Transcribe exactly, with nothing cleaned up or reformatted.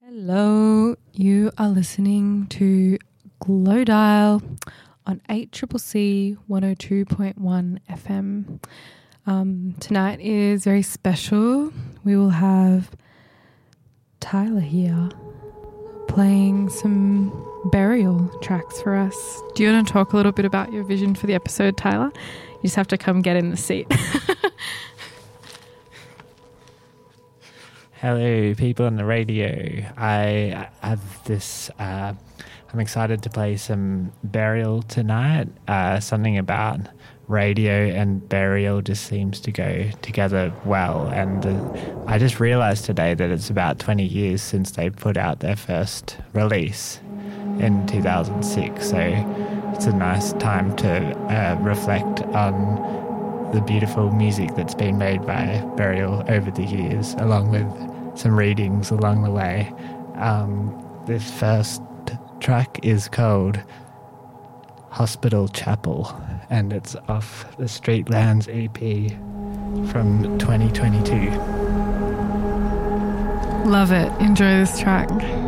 Hello, you are listening to Glow Dial on eight C C C one oh two point one F M. Um, tonight is very special. We will have Tyler here playing some burial tracks for us. Do you want to talk a little bit about your vision for the episode, Tyler? You just have to come get in the seat. Hello, people on the radio. I have this, uh, I'm excited to play some burial tonight. Uh, something about radio and burial just seems to go together well. And uh, I just realized today that it's about twenty years since they put out their first release in two thousand six. So it's a nice time to uh, reflect on the beautiful music that's been made by Burial over the years, along with some readings along the way. Um, this first track is called Hospital Chapel, and it's off the Streetlands E P from twenty twenty-two. Love it. Enjoy this track.